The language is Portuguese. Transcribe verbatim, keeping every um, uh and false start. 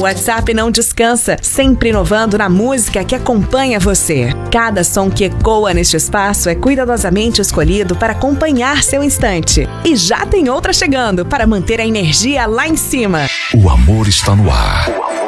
WhatsApp não descansa, sempre inovando na música que acompanha você. Cada som que ecoa neste espaço é cuidadosamente escolhido para acompanhar seu instante. E já tem outra chegando para manter a energia lá em cima. O amor está no ar.